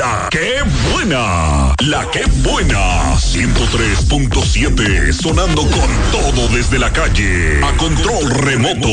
La que buena. La que buena. 103.7. Sonando con todo desde la calle. A control remoto.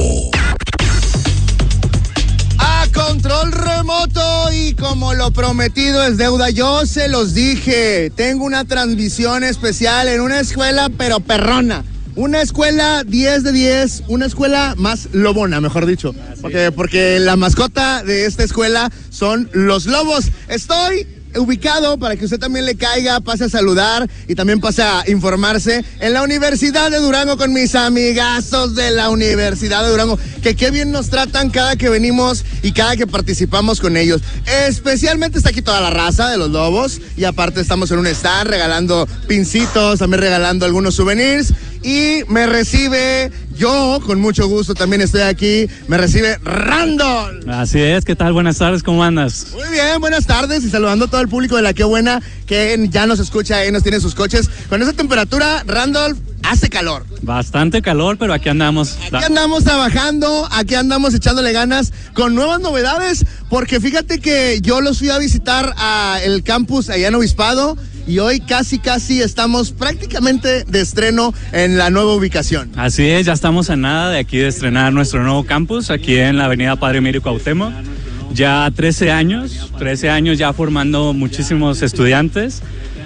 A control remoto, y como lo prometido es deuda, yo se los dije, tengo una transmisión especial en una escuela pero perrona. Una escuela 10 de 10, una escuela más lobona, mejor dicho. Porque la mascota de esta escuela son los lobos. Estoy ubicado para que usted también le caiga, pase a saludar y también pase a informarse en la Universidad de Durango con mis amigazos de la Universidad de Durango, que qué bien nos tratan cada que venimos y cada que participamos con ellos. Especialmente está aquí toda la raza de los lobos, y aparte estamos en un stand regalando pincitos, también regalando algunos souvenirs, y me recibe, yo con mucho gusto también estoy aquí, me recibe Randall. Así es, ¿qué tal? Buenas tardes, ¿cómo andas? Muy bien, buenas tardes, y saludando a todo el público de La Que Buena que ya nos escucha y nos tiene sus coches. Con esa temperatura, Randall, hace calor. Bastante calor, pero aquí andamos. Aquí andamos trabajando, aquí andamos echándole ganas con nuevas novedades, porque fíjate que yo los fui a visitar a el campus allá en Obispado, y hoy casi estamos prácticamente de estreno en la nueva ubicación. Así es, ya estamos a nada de aquí de estrenar nuestro nuevo campus, aquí en la avenida Padre Emilio Cuauhtémoc. Ya 13 años ya formando muchísimos estudiantes.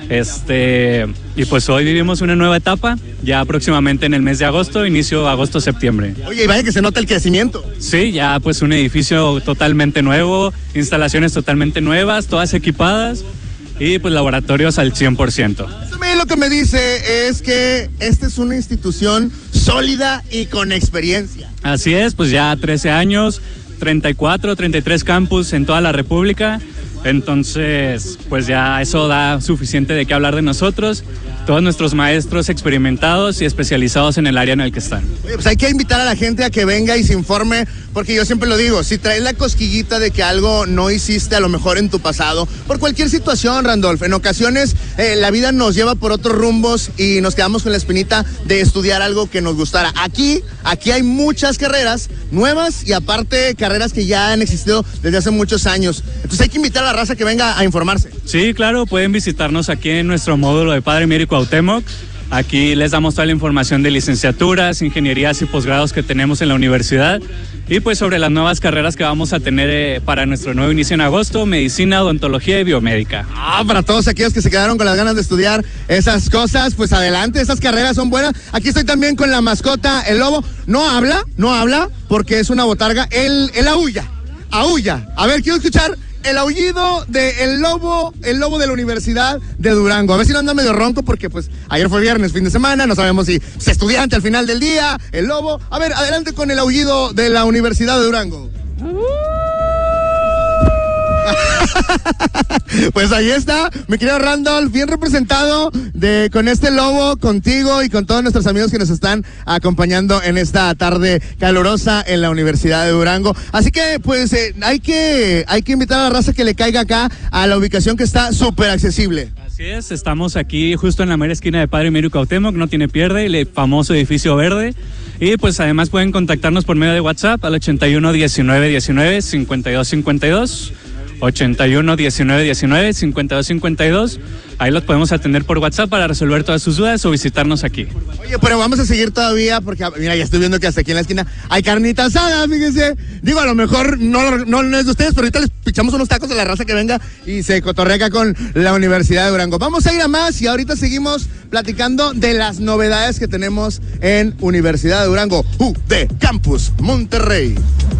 Y pues hoy vivimos una nueva etapa, ya próximamente en el mes de agosto, inicio agosto-septiembre. Oye, y vaya que se nota el crecimiento. Sí, ya pues un edificio totalmente nuevo, instalaciones totalmente nuevas, todas equipadas, y pues laboratorios al 100%. Lo que me dice es que esta es una institución sólida y con experiencia. Así es, pues ya 13 años, 34, 33 campus en toda la República. Entonces, pues ya eso da suficiente de qué hablar de nosotros. Todos nuestros maestros experimentados y especializados en el área en el que están. Oye, pues hay que invitar a la gente a que venga y se informe, porque yo siempre lo digo, si traes la cosquillita de que algo no hiciste a lo mejor en tu pasado, por cualquier situación, Randolph, en ocasiones la vida nos lleva por otros rumbos y nos quedamos con la espinita de estudiar algo que nos gustara. Aquí hay muchas carreras nuevas, y aparte carreras que ya han existido desde hace muchos años. Entonces hay que invitar a la raza que venga a informarse. Sí, claro, pueden visitarnos aquí en nuestro módulo de Padre Emilio Cuauhtémoc. Aquí les damos toda la información de licenciaturas, ingenierías y posgrados que tenemos en la universidad, y pues sobre las nuevas carreras que vamos a tener para nuestro nuevo inicio en agosto: medicina, odontología y biomédica. Para todos aquellos que se quedaron con las ganas de estudiar esas cosas, pues adelante, esas carreras son buenas. Aquí estoy también con la mascota, el lobo. No habla porque es una botarga, él aúlla. A ver, quiero escuchar el aullido del lobo de la Universidad de Durango. A ver si no anda medio ronco, porque pues ayer fue viernes, fin de semana, no sabemos si es estudiante al final del día, el lobo. A ver, adelante con el aullido de la Universidad de Durango. Pues ahí está, mi querido Randolph, bien representado con este lobo, contigo y con todos nuestros amigos que nos están acompañando en esta tarde calurosa en la Universidad de Durango. Así que pues hay que invitar a la raza que le caiga acá a la ubicación, que está súper accesible. Así es, estamos aquí justo en la mera esquina de Padre Emilio Cuauhtémoc, no tiene pierde, el famoso edificio verde. Y pues además pueden contactarnos por medio de WhatsApp al 81 19 19 52 52. 81 19 19 52 52. Ahí los podemos atender por WhatsApp para resolver todas sus dudas o visitarnos aquí. Oye, pero vamos a seguir todavía, porque mira, ya estoy viendo que hasta aquí en la esquina hay carnita asada, fíjense. Digo, a lo mejor no es de ustedes, pero ahorita les pichamos unos tacos de la raza que venga y se cotorrea acá con la Universidad de Durango. Vamos a ir a más, y ahorita seguimos platicando de las novedades que tenemos en Universidad de Durango, de Campus Monterrey.